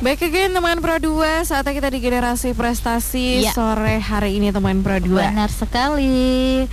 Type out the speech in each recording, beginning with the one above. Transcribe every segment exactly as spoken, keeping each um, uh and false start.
Baik again teman Pro dua, saatnya kita di generasi prestasi ya. Sore hari ini teman Pro dua. Benar sekali.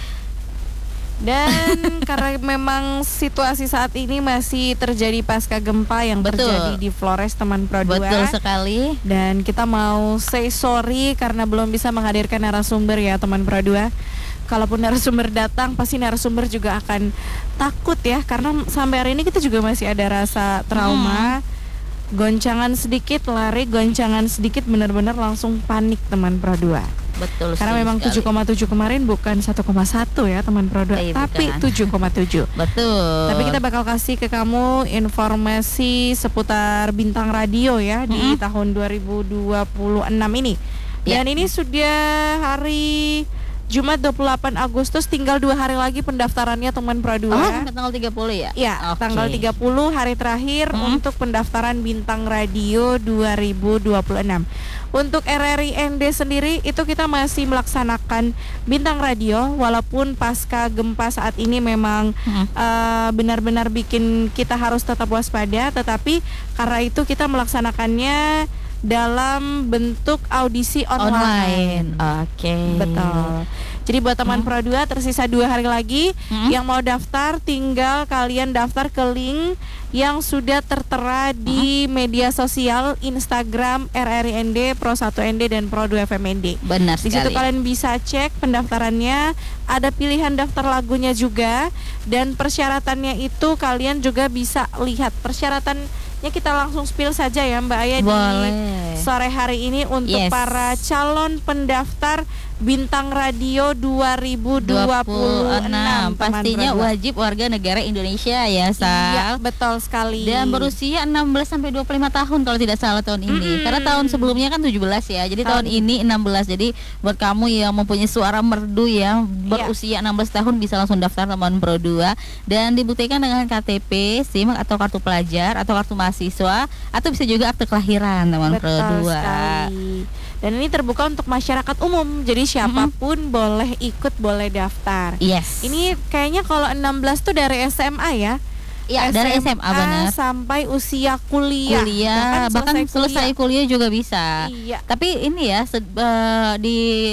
Dan karena memang situasi saat ini masih terjadi pasca gempa yang Betul. terjadi di Flores teman Pro dua. Betul sekali. Dan kita mau say sorry karena belum bisa menghadirkan narasumber ya teman Pro dua. Kalaupun narasumber datang, pasti narasumber juga akan takut ya, karena sampai hari ini kita juga masih ada rasa trauma. Hmm. Goncangan sedikit lari, goncangan sedikit benar-benar langsung panik teman Pro dua. Betul. Karena memang tujuh koma tujuh kemarin bukan satu koma satu ya teman Pro dua, eh, tapi tujuh koma tujuh. Betul. Tapi kita bakal kasih ke kamu informasi seputar bintang radio ya, mm-hmm. di tahun dua ribu dua puluh enam ini. Dan ya. Ini sudah hari Jumat dua puluh delapan Agustus, tinggal dua hari lagi pendaftarannya teman Pro dua. Oh, tanggal tiga puluh ya? Ya, okay. Tanggal tiga puluh hari terakhir hmm. untuk pendaftaran bintang radio dua ribu dua puluh enam. Untuk R R I N D sendiri itu kita masih melaksanakan bintang radio walaupun pasca gempa saat ini memang hmm. uh, benar-benar bikin kita harus tetap waspada, tetapi karena itu kita melaksanakannya dalam bentuk audisi online. online. Oke. Okay. Betul. Jadi buat teman hmm. Pro dua tersisa dua hari lagi, hmm. yang mau daftar tinggal kalian daftar ke link yang sudah tertera di hmm. media sosial Instagram R R I N D, Pro satu N D dan Pro dua F M N D. Benar sekali. Di situ kalian bisa cek pendaftarannya, ada pilihan daftar lagunya juga, dan persyaratannya itu kalian juga bisa lihat persyaratan. Ya kita langsung spill saja ya Mbak Aya. Boleh. Di sore hari ini untuk yes. para calon pendaftar bintang radio dua ribu dua puluh enam. Pastinya wajib warga negara Indonesia ya, Sal. Iya, betul sekali. Dan berusia enam belas sampai dua puluh lima tahun kalau tidak salah tahun ini. Mm-hmm. Karena tahun sebelumnya kan tujuh belas ya. Jadi tahun, tahun ini enam belas. Jadi buat kamu yang mempunyai suara merdu ya, berusia enam belas tahun bisa langsung daftar teman Pro dua, dan dibuktikan dengan K T P, SIM atau kartu pelajar atau kartu mahasiswa, atau bisa juga akte kelahiran teman Pro dua. Sekali. Dan ini terbuka untuk masyarakat umum. Jadi siapapun mm-hmm. boleh ikut, boleh daftar. Yes. Ini kayaknya kalau enam belas tuh dari S M A ya. Iya, dari S M A benar. Sampai usia kuliah. Kuliah, bahkan, bahkan selesai, selesai kuliah. kuliah juga bisa. Iya. Tapi ini ya se- uh, di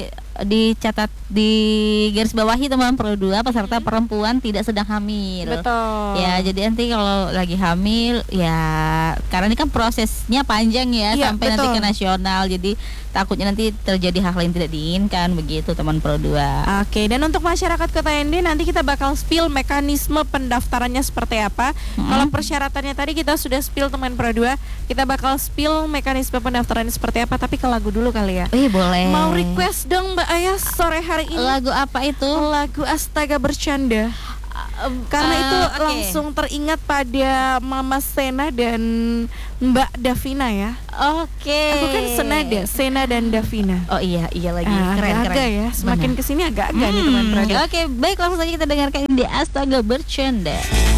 dicatat di garis bawahi teman Pro dua, peserta hmm. perempuan tidak sedang hamil. Betul. Ya, jadi nanti kalau lagi hamil ya, karena ini kan prosesnya panjang ya, iya, sampai betul. nanti ke nasional. Jadi takutnya nanti terjadi hal yang tidak diinginkan begitu teman Pro dua. Oke, dan untuk masyarakat Kota N D nanti kita bakal spill mekanisme pendaftarannya seperti apa. Hmm. Kalau persyaratannya tadi kita sudah spill teman Pro dua, kita bakal spill mekanisme pendaftarannya seperti apa, tapi ke lagu dulu kali ya. Eh, boleh. Mau request dong Mbak Ayah sore hari ini. Lagu apa itu? Lagu Astaga Bercanda. Uh, Karena uh, itu okay. langsung teringat pada Mama Sena dan Mbak Davina ya. Oke. Okay. Aku kan senada, Sena dan Davina. Oh iya, iya lagi. Ah, keren, agak-agak keren. ya. Semakin Benar. kesini agak-agak hmm. nih teman-teman. Oke, okay, baik langsung saja kita dengarkan di Astaga Bercanda.